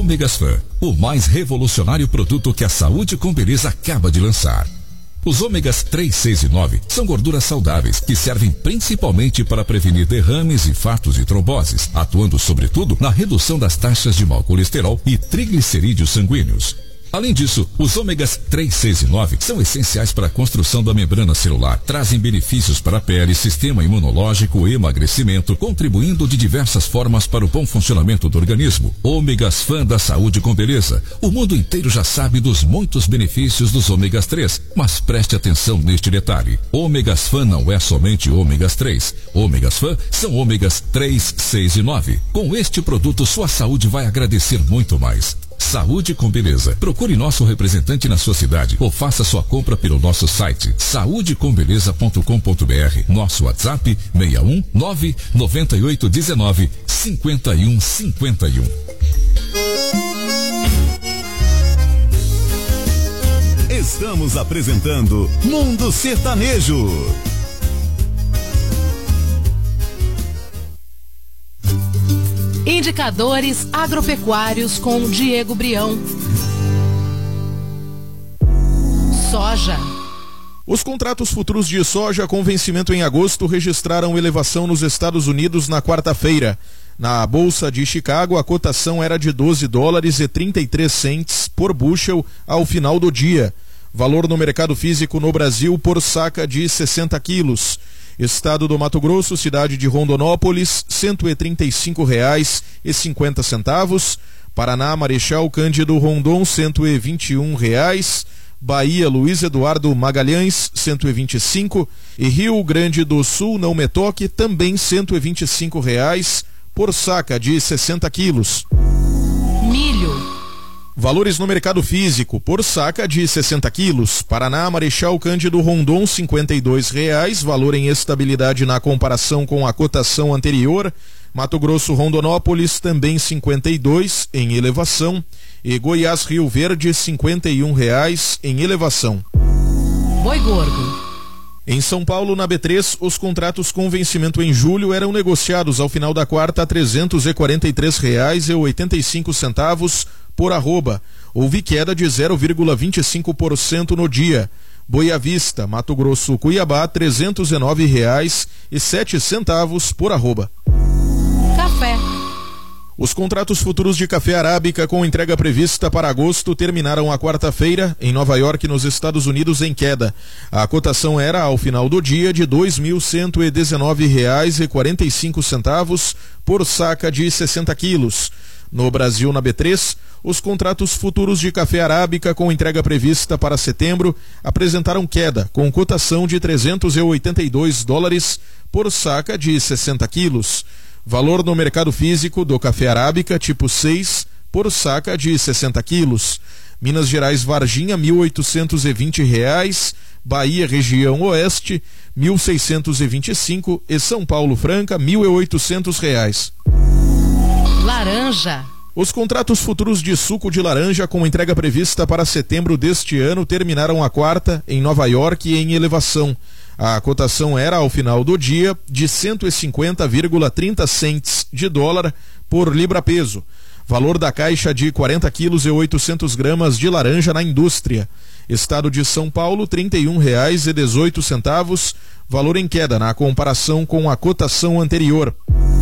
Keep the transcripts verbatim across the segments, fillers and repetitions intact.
Ômegas Fan, o mais revolucionário produto que a Saúde com Beleza acaba de lançar. Os ômegas três, seis e nove são gorduras saudáveis que servem principalmente para prevenir derrames, infartos e tromboses, atuando sobretudo na redução das taxas de mau colesterol e triglicerídeos sanguíneos. Além disso, os ômegas três, seis e nove são essenciais para a construção da membrana celular, trazem benefícios para a pele, sistema imunológico e emagrecimento, contribuindo de diversas formas para o bom funcionamento do organismo. Ômegas Fan da Saúde com Beleza. O mundo inteiro já sabe dos muitos benefícios dos ômegas três, mas preste atenção neste detalhe. Ômegas Fan não é somente ômegas três. Ômegas Fan são ômegas três, seis e nove. Com este produto, sua saúde vai agradecer muito mais. Saúde com Beleza. Procure nosso representante na sua cidade ou faça sua compra pelo nosso site saúde com beleza ponto com ponto br. Nosso WhatsApp seis um nove nove oito um nove cinco um cinco um. Estamos apresentando Mundo Sertanejo. Indicadores agropecuários com Diego Brião. Soja. Os contratos futuros de soja com vencimento em agosto registraram elevação nos Estados Unidos na quarta-feira. Na Bolsa de Chicago, a cotação era de doze dólares e trinta e três centes por bushel ao final do dia. Valor no mercado físico no Brasil por saca de sessenta quilos. Estado do Mato Grosso, cidade de Rondonópolis, cento e trinta e cinco reais e cinquenta centavos. Paraná, Marechal Cândido Rondon, cento e vinte e um reais. Bahia, Luiz Eduardo Magalhães, cento e vinte e cinco. E Rio Grande do Sul, Não Me Toque, também cento e vinte e cinco reais por saca de sessenta quilos. Milho. Valores no mercado físico, por saca de sessenta quilos. Paraná, Marechal Cândido Rondon, cinquenta e dois reais, valor em estabilidade na comparação com a cotação anterior. Mato Grosso, Rondonópolis, também cinquenta e dois, em elevação. E Goiás, Rio Verde, cinquenta e um reais, em elevação. Boi gordo. Em São Paulo, na B três, os contratos com vencimento em julho eram negociados ao final da quarta a trezentos e quarenta e três reais e oitenta e cinco centavos por arroba. Houve queda de zero vírgula vinte e cinco por cento no dia. Boa Vista, Mato Grosso, Cuiabá, trezentos e nove reais e sete centavos por arroba. Café. Os contratos futuros de café arábica com entrega prevista para agosto terminaram a quarta-feira em Nova York, nos Estados Unidos, em queda. A cotação era, ao final do dia, de dois mil cento e dezenove reais e quarenta e cinco centavos por saca de sessenta quilos. No Brasil, na B três, os contratos futuros de café arábica com entrega prevista para setembro apresentaram queda, com cotação de trezentos e oitenta e dois dólares por saca de sessenta quilos. Valor no mercado físico do café arábica tipo seis por saca de sessenta quilos. Minas Gerais, Varginha, mil oitocentos e vinte reais. Bahia, região oeste, mil seiscentos e vinte e cinco e São Paulo, Franca, mil e oitocentos reais. Laranja. Os contratos futuros de suco de laranja com entrega prevista para setembro deste ano terminaram a quarta em Nova York em elevação. A cotação era, ao final do dia, de cento e cinquenta vírgula trinta centes de dólar por libra-peso. Valor da caixa de quarenta quilos e oitocentos gramas de laranja na indústria. Estado de São Paulo, trinta e um reais e dezoito centavos, valor em queda na comparação com a cotação anterior.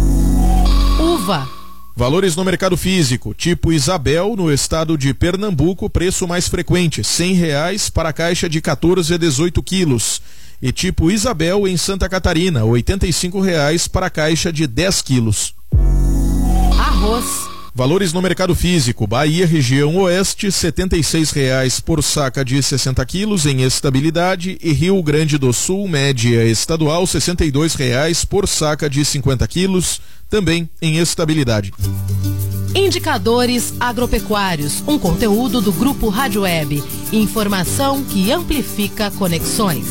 Uva. Valores no mercado físico, tipo Isabel, no estado de Pernambuco, preço mais frequente, cem reais para a caixa de quatorze e dezoito quilos. E tipo Isabel, em Santa Catarina, oitenta e cinco reais para a caixa de dez quilos. Arroz. Valores no mercado físico, Bahia, região oeste, setenta e seis reais por saca de sessenta quilos em estabilidade, e Rio Grande do Sul, média estadual, sessenta e dois reais por saca de cinquenta quilos, também em estabilidade. Indicadores agropecuários, um conteúdo do Grupo Rádio Web. Informação que amplifica conexões.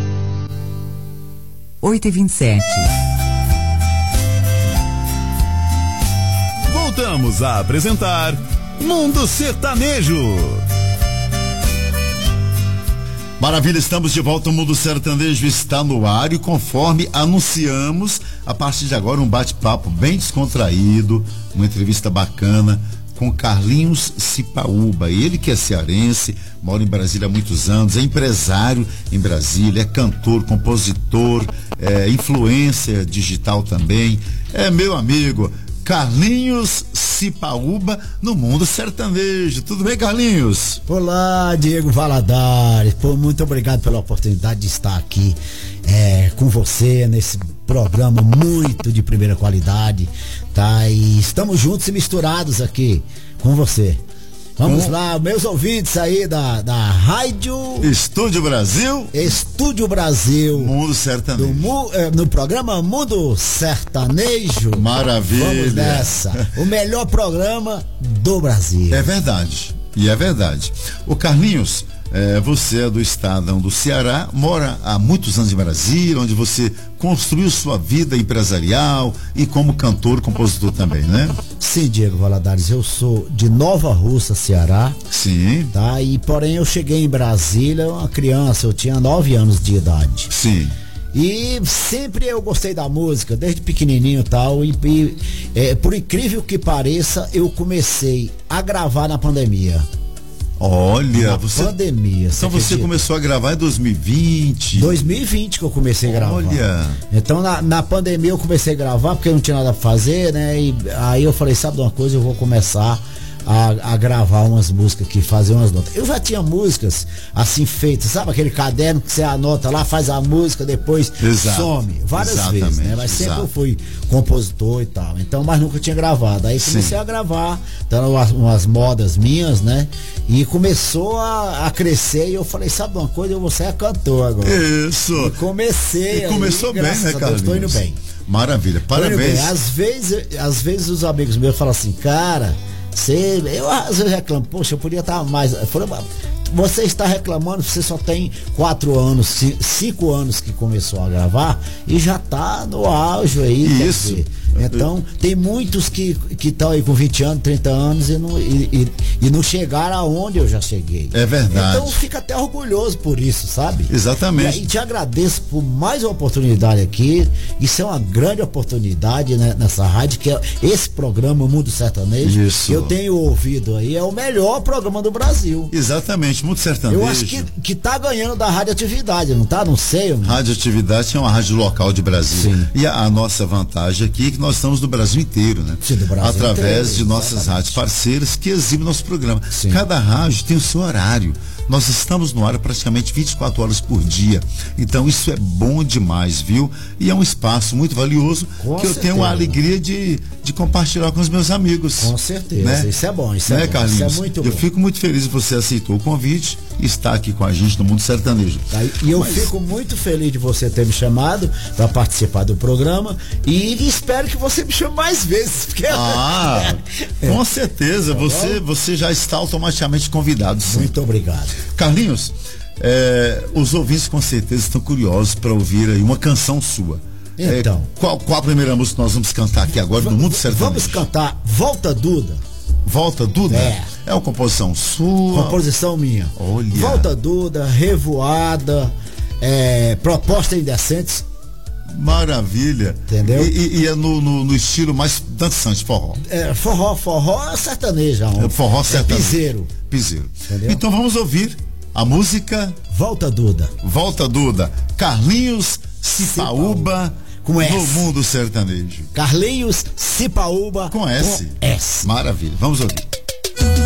oito e vinte e sete. Voltamos a apresentar Mundo Sertanejo. Maravilha, estamos de volta. O Mundo Sertanejo está no ar e, conforme anunciamos, a partir de agora um bate-papo bem descontraído, uma entrevista bacana com Carlinhos Cipaúba. Ele que é cearense, mora em Brasília há muitos anos, é empresário em Brasília, é cantor, compositor, é influencer digital também. É meu amigo Carlinhos Cipaúba no mundo sertanejo. Tudo bem, Carlinhos? Olá, Diego Valadares. Pô, muito obrigado pela oportunidade de estar aqui é, com você nesse programa muito de primeira qualidade, tá? E estamos juntos e misturados aqui com você. Vamos lá, meus ouvintes aí da, da Rádio Estúdio Brasil, Estúdio Brasil, Mundo Sertanejo, do, é, no programa Mundo Sertanejo. Maravilha. Vamos nessa, o melhor programa do Brasil. É verdade, e é verdade. O Carlinhos, é, você é do estado do Ceará, mora há muitos anos em Brasília, onde você construiu sua vida empresarial e como cantor, compositor também, né? Sim, Diego Valadares, eu sou de Nova Russa, Ceará. Sim. Tá? E porém eu cheguei em Brasília, uma criança, eu tinha nove anos de idade. Sim. E sempre eu gostei da música, desde pequenininho e tal, e, e é, por incrível que pareça, eu comecei a gravar na pandemia. Olha, na você... pandemia. Então você acredita? Começou a gravar em dois mil e vinte? dois mil e vinte que eu comecei a gravar. Olha. Então na, na pandemia eu comecei a gravar porque eu não tinha nada pra fazer, né? E aí eu falei, sabe de uma coisa, eu vou começar a, a gravar umas músicas aqui, fazer umas notas. Eu já tinha músicas assim feitas, sabe aquele caderno que você anota lá, faz a música, depois exato, some, várias exatamente, vezes, né? Mas sempre exato. eu fui compositor e tal, então, mas nunca tinha gravado. Aí comecei Sim. a gravar, dando umas, umas modas minhas, né? E começou a, a crescer e eu falei, sabe uma coisa, eu vou ser cantor agora. Isso. E comecei. E começou aí, bem, né, Carlinhos? Estou indo bem. Maravilha, parabéns. Às vezes, às vezes os amigos meus falam assim, cara, você, eu às vezes reclamo, poxa, eu podia estar mais. Eu falei, você está reclamando, você só tem quatro anos, cinco anos que começou a gravar e já está no auge aí. Isso. Então, tem muitos que estão aí com vinte anos, trinta anos e não, e, e, e não chegaram aonde eu já cheguei. É verdade. Então, fica até orgulhoso por isso, sabe? Exatamente. E, e te agradeço por mais uma oportunidade aqui. Isso é uma grande oportunidade, né, nessa rádio, que é esse programa Mundo Sertanejo. Isso. Que eu tenho ouvido aí, é o melhor programa do Brasil. Exatamente, Mundo Sertanejo. Eu acho que, que tá ganhando da radioatividade, não tá? Não sei. Eu... Radioatividade é uma rádio local de Brasília. Sim. E a, a nossa vantagem aqui é que nós estamos no Brasil inteiro, né? Sim, do Brasil através inteiro, de nossas exatamente. rádios parceiras que exibem nosso programa. Sim. Cada rádio tem o seu horário. Nós estamos no ar praticamente vinte e quatro horas por dia. Então isso é bom demais, viu? E é um espaço muito valioso com que certeza. eu tenho a alegria de, de compartilhar com os meus amigos. Com certeza, né? Isso é bom, isso né, é bom, Carlinhos? isso é muito eu bom. fico muito feliz que você aceitou o convite e está aqui com a gente no Mundo Sertanejo. E eu Mas... fico muito feliz de você ter me chamado para participar do programa e espero que você me chame mais vezes. Porque... Ah, com certeza, você, você já está automaticamente convidado. Sim. Muito obrigado. Carlinhos, é, os ouvintes com certeza estão curiosos para ouvir aí uma canção sua. Então. É, qual, qual a primeira música que nós vamos cantar aqui agora no Mundo Sertanejo? Vamos cantar Volta Duda. Volta Duda? É. É uma composição sua? Composição minha. Olha. Volta Duda, Revoada, é, Proposta Indecentes. Maravilha. Entendeu? E, e, e é no, no, no estilo mais dançante, forró. É, forró, forró sertanejo. É, forró sertanejo. É piseiro. Piseiro. Entendeu? Então vamos ouvir a música Volta Duda. Volta Duda. Carlinhos Cipaúba com no S. Mundo Sertanejo. Carlinhos Cipaúba Com S. Com S. Maravilha. Vamos ouvir.